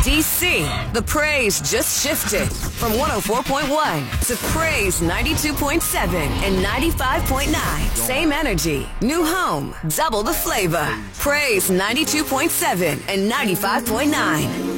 DC, the praise just shifted from 104.1 to praise 92.7 and 95.9. Same energy, new home, double the flavor. Praise 92.7 and 95.9.